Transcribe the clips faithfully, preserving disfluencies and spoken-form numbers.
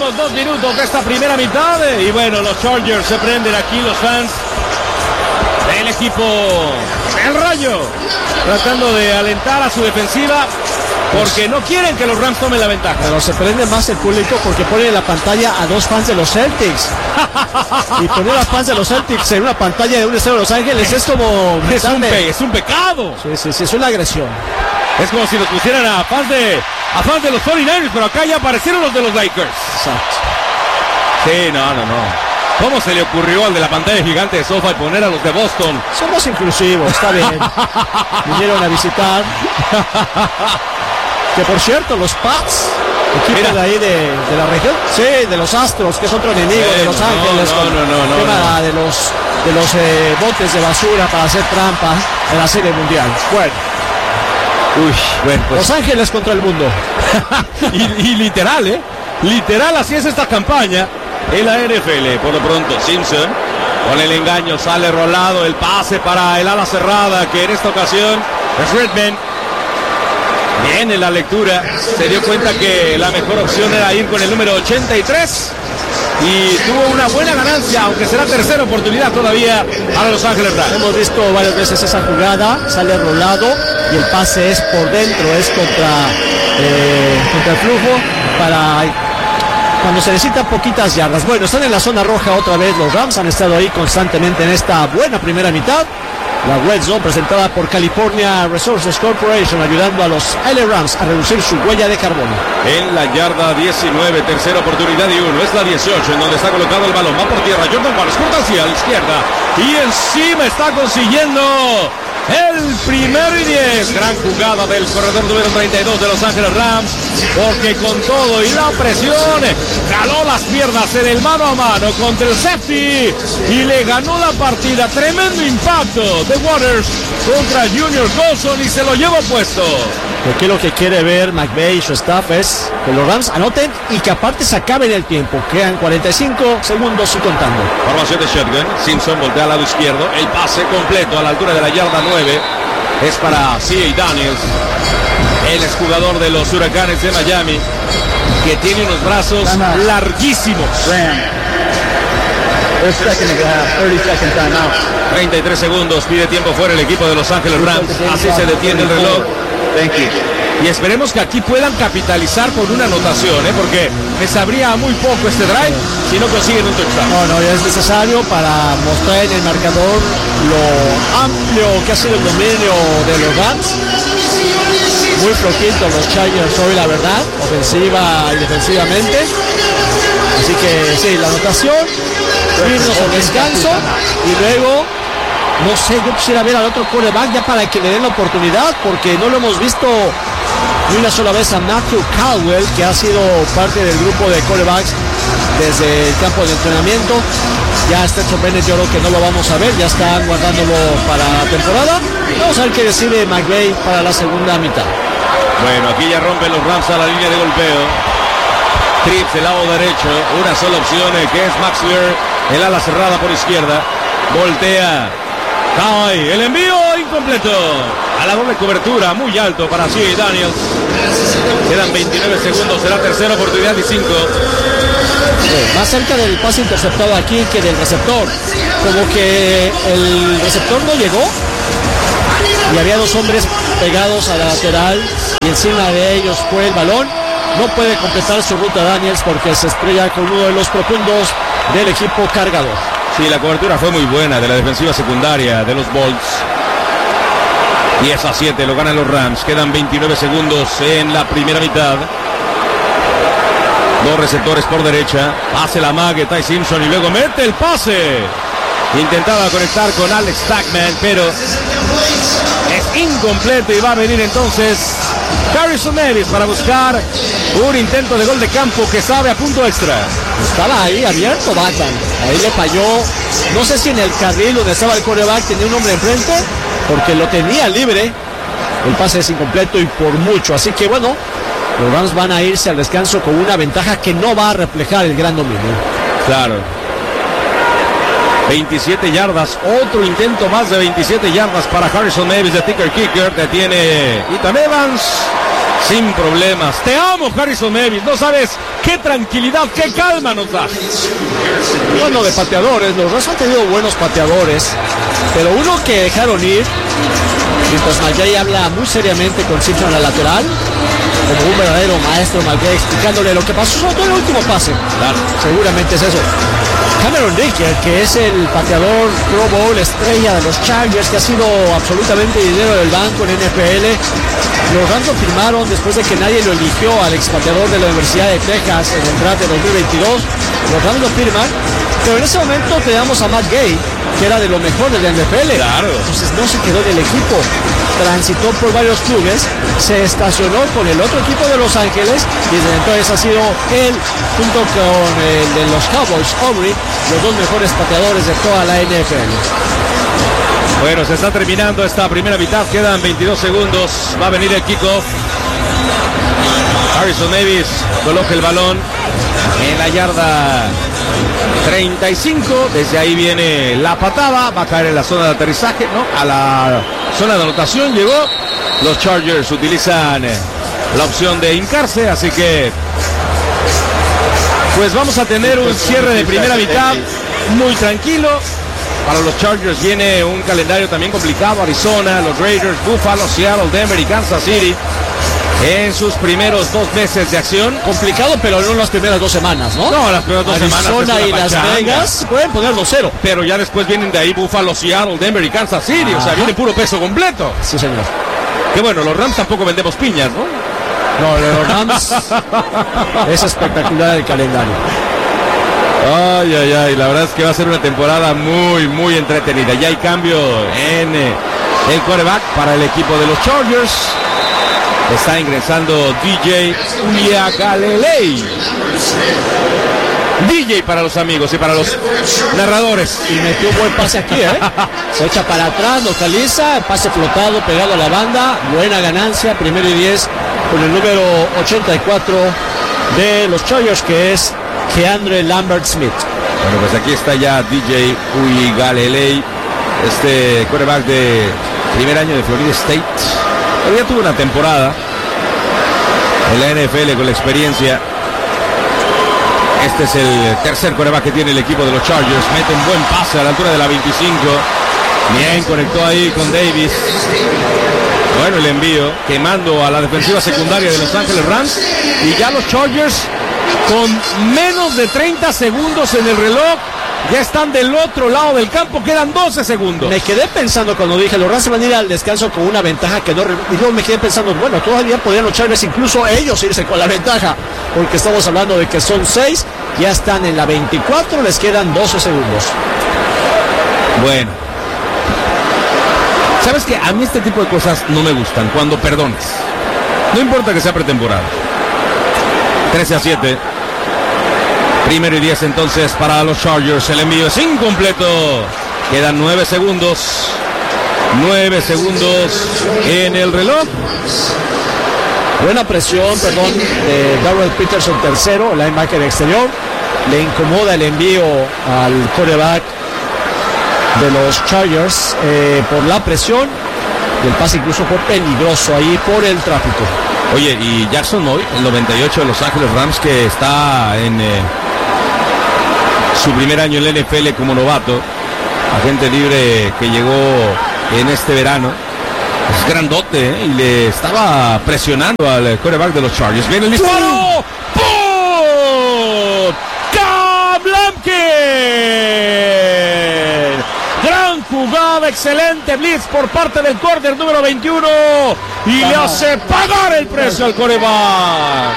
últimos dos minutos de esta primera mitad. Y bueno, los Chargers se prenden aquí, los fans del equipo El Rayo, tratando de alentar a su defensiva, porque no quieren que los Rams tomen la ventaja. Pero se prende más el público porque pone en la pantalla a dos fans de los Celtics. Y poner a fans de los Celtics en una pantalla de un estadio de Los Ángeles es como... Es un, pe- es un pecado. Sí, sí, sí, es una agresión. Es como si nos pusieran a fans de, a fans de los cuarenta y nueve ers, pero acá ya aparecieron los de los Lakers. Exacto. Sí, no, no, no. ¿Cómo se le ocurrió al de la pantalla gigante de SoFi poner a los de Boston? Somos inclusivos, está bien. Vinieron a visitar. Que por cierto, los Pats, equipo Mira. de ahí de, de la región, sí, de los Astros, que es otro enemigo eh, de Los no, Ángeles, no, con no, no, no, tema no. de los de los eh, botes de basura para hacer trampa en la Serie Mundial. Bueno, Uy, bueno pues. Los Ángeles contra el mundo. y, y literal, ¿eh? Literal, así es esta campaña en la N F L. Por lo pronto, Simpson con el engaño sale rolado, el pase para el ala cerrada, que en esta ocasión es Redman. Bien en la lectura, se dio cuenta que la mejor opción era ir con el número ochenta y tres y tuvo una buena ganancia, aunque será tercera oportunidad todavía para Los Ángeles Rams. Hemos visto varias veces esa jugada, sale rolado y el pase es por dentro, es contra, eh, contra el flujo para cuando se necesitan poquitas yardas. Bueno, están en la zona roja otra vez los Rams, han estado ahí constantemente en esta buena primera mitad. La Red Zone presentada por California Resources Corporation, ayudando a los L A Rams a reducir su huella de carbono. En la yarda diecinueve, tercera oportunidad y uno, es la dieciocho en donde está colocado el balón, va por tierra, Jordan Wallace corta hacia la izquierda y encima está consiguiendo el primero y diez. Gran jugada del corredor número treinta y dos de Los Ángeles Rams, porque con todo y la presión jaló las piernas en el mano a mano contra el safety y le ganó la partida. Tremendo impacto de Waters contra Junior Colson y se lo lleva puesto. Porque lo que quiere ver McVay y su staff es que los Rams anoten y que aparte se acabe el tiempo. Quedan cuarenta y cinco segundos y contando. Formación de shotgun. Simpson voltea al lado izquierdo. El pase completo a la altura de la yarda nueve es para C A Daniels, el exjugador de los Huracanes de Miami, que tiene unos brazos larguísimos. treinta y tres segundos, pide tiempo fuera el equipo de Los Ángeles Rams. Así se detiene el reloj. Y esperemos que aquí puedan capitalizar con una anotación, ¿eh? Porque me sabría muy poco este drive si no consiguen un touchdown. No, no, ya es necesario para mostrar en el marcador lo amplio que ha sido el dominio de los Rams. Muy flojito los Chargers hoy, la verdad, ofensiva y defensivamente. Así que sí, la anotación, irnos al descanso y luego, no sé, yo quisiera ver al otro quarterback ya para que le den la oportunidad, porque no lo hemos visto ni una sola vez a Matthew Caldwell, que ha sido parte del grupo de quarterbacks desde el campo de entrenamiento. Ya Stetson Bennett yo creo que no lo vamos a ver, ya están guardándolo para la temporada. Vamos a ver qué decide McVay para la segunda mitad. Bueno, aquí ya rompen los Rams a la línea de golpeo. Trips del lado derecho, una sola opción que es Maxwell, el ala cerrada por izquierda. Voltea. Cae, el envío incompleto. A la doble cobertura, muy alto para C A Daniels. Quedan veintinueve segundos, será tercera oportunidad y cinco. Sí, más cerca del pase interceptado aquí que del receptor. Como que el receptor no llegó y había dos hombres pegados a la lateral y encima de ellos fue el balón. No puede completar su ruta Daniels porque se estrella con uno de los profundos del equipo cargador. Sí, la cobertura fue muy buena de la defensiva secundaria de los Bolts. diez a siete lo ganan los Rams. Quedan veintinueve segundos en la primera mitad. Dos receptores por derecha. Hace la mague Ty Simpson y luego mete el pase. Intentaba conectar con Alex Stackman, pero es incompleto y va a venir entonces Harrison Davis para buscar un intento de gol de campo que sabe a punto extra. Estaba ahí abierto Batman, ahí le falló, no sé si en el carril donde estaba el quarterback tenía un hombre enfrente, porque lo tenía libre. El pase es incompleto y por mucho, así que bueno, los Rams van a irse al descanso con una ventaja que no va a reflejar el gran dominio. Claro. veintisiete yardas, otro intento más de veintisiete yardas para Harrison Davis de Ticker Kicker. Detiene Ethan Evans. sin problemas. Te amo, Harrison Davis. No sabes qué tranquilidad, qué calma nos da. Bueno, de pateadores, los Rams han tenido buenos pateadores, pero uno que dejaron ir, mientras McVay habla muy seriamente con Simpson a la lateral, como un verdadero maestro McVay, explicándole lo que pasó, sobre todo el último pase. Claro. Seguramente es eso. Cameron Dicker, que es el pateador Pro Bowl estrella de los Chargers, que ha sido absolutamente dinero del banco en N F L. Los Rams lo firmaron después de que nadie lo eligió al expateador de la Universidad de Texas en el draft de dos mil veintidós. Los Rams lo firman, pero en ese momento tenemos a Matt Gay, que era de lo mejor de la N F L. Claro. Entonces no se quedó en el equipo. Transitó por varios clubes, se estacionó con el otro equipo de Los Ángeles y desde entonces ha sido él, junto con el de los Cowboys, Aubrey, los dos mejores pateadores de toda la N F L. Bueno, se está terminando esta primera mitad, quedan veintidós segundos, va a venir el kickoff. Harrison Davis coloca el balón en la yarda treinta y cinco, desde ahí viene la patada, va a caer en la zona de aterrizaje, ¿no? A la zona de anotación llegó. Los Chargers utilizan la opción de hincarse, así que pues vamos a tener un cierre de primera mitad muy tranquilo. Para los Chargers viene un calendario también complicado: Arizona, los Raiders, Buffalo, Seattle, Denver y Kansas City en sus primeros dos meses de acción. Complicado, pero no las primeras dos semanas, ¿no? No, las primeras dos Arizona semanas. Arizona y Las Vegas pueden poner dos cero. Pero ya después vienen de ahí Buffalo, Seattle, Denver y Kansas City. Ajá. O sea, viene puro peso completo. Sí, señor. Que bueno, los Rams tampoco vendemos piñas, ¿no? No, los Rams es espectacular el calendario. Ay, ay, ay, la verdad es que va a ser una temporada muy, muy entretenida. Ya hay cambio en eh, el quarterback para el equipo de los Chargers. Está ingresando D J Uiagalelei. D J para los amigos y para los narradores. Y metió un buen pase aquí, ¿eh? Se echa para atrás, localiza, pase flotado, pegado a la banda. Buena ganancia, primero y diez con el número ochenta y cuatro de los Chargers, que es Keandre Lambert Smith. Bueno, pues aquí está ya D J Uiagalelei, este quarterback de primer año de Florida State. Pero ya tuvo una temporada en la N F L con la experiencia. Este es el tercer quarterback que tiene el equipo de los Chargers. Mete un buen pase a la altura de la veinticinco. Bien, conectó ahí con Davis. Bueno, el envío, quemando a la defensiva secundaria de Los Ángeles Rams. Y ya los Chargers, con menos de treinta segundos en el reloj, ya están del otro lado del campo. Quedan doce segundos. Me quedé pensando cuando dije los Rams van a ir al descanso con una ventaja que no. Y luego me quedé pensando, bueno, todavía podrían los Chargers, incluso ellos, irse con la ventaja, porque estamos hablando de que son seis, ya están en la veinticuatro, les quedan doce segundos. Bueno, ¿sabes qué? A mí este tipo de cosas no me gustan, cuando perdones. No importa que sea pretemporada. trece a siete. Primero y diez entonces para los Chargers. El envío es incompleto. Quedan nueve segundos. nueve segundos en el reloj. Buena presión, perdón, de Darrell Peterson, tercero, el linebacker exterior. Le incomoda el envío al quarterback de los Chargers eh, por la presión. Y el pase incluso fue peligroso ahí por el tráfico. Oye, y Jackson Moy, el noventa y ocho de Los Ángeles Rams, que está en eh, su primer año en la N F L como novato, agente libre que llegó en este verano, es grandote, ¿eh? Y le estaba presionando al quarterback de los Chargers. Viene el disparo. ¡Pum! ¡Cam Lampkin! Gran jugada, excelente blitz por parte del corner número veintiuno y le hace pagar el precio al quarterback.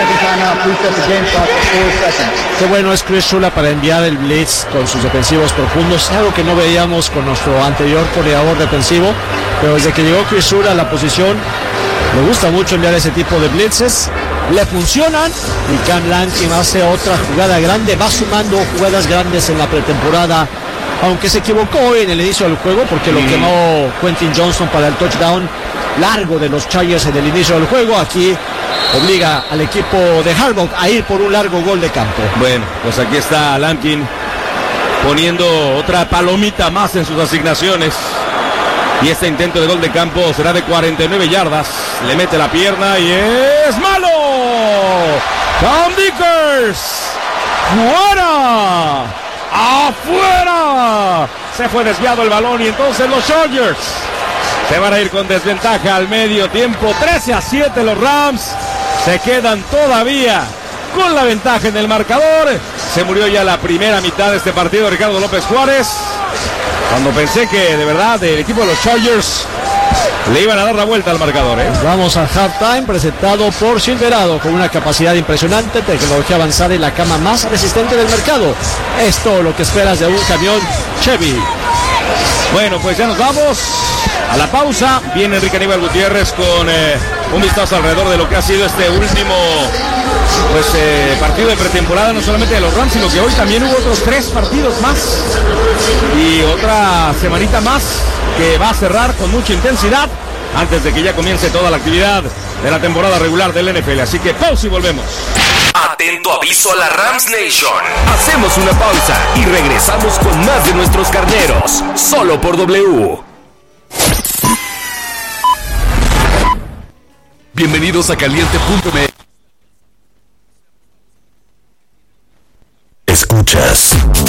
Qué bueno es Chris Shula para enviar el blitz con sus defensivos profundos, algo que no veíamos con nuestro anterior coordinador defensivo, pero desde que llegó Chris Shula a la posición me gusta mucho enviar ese tipo de blitzes, le funcionan y Cam Lampkin hace otra jugada grande, va sumando jugadas grandes en la pretemporada. Aunque se equivocó hoy en el inicio del juego porque lo mm. quemó Quentin Johnston para el touchdown largo de los Chargers en el inicio del juego. Aquí obliga al equipo de Harbaugh a ir por un largo gol de campo. Bueno, pues aquí está Lampkin poniendo otra palomita más en sus asignaciones. Y este intento de gol de campo será de cuarenta y nueve yardas. Le mete la pierna y es malo. Cam Vickers. ¡Fuera! ¡Afuera! Se fue desviado el balón y entonces los Chargers se van a ir con desventaja al medio tiempo. trece a siete los Rams. Se quedan todavía con la ventaja en el marcador. Se murió ya la primera mitad de este partido Ricardo López Juárez, cuando pensé que de verdad el equipo de los Chargers le iban a dar la vuelta al marcador, ¿eh? Vamos al halftime presentado por Silverado, con una capacidad impresionante, tecnología avanzada y la cama más resistente del mercado. Es todo lo que esperas de un camión Chevy. Bueno, pues ya nos vamos a la pausa. Viene Enrique Aníbal Gutiérrez con eh, un vistazo alrededor de lo que ha sido este último pues eh, partido de pretemporada, no solamente de los Rams, sino que hoy también hubo otros tres partidos más y otra semanita más que va a cerrar con mucha intensidad antes de que ya comience toda la actividad de la temporada regular del N F L. Así que pausa y volvemos. Atento aviso a la Rams Nation. Hacemos una pausa y regresamos con más de nuestros carneros, solo por W. Bienvenidos a caliente punto m. Escuchas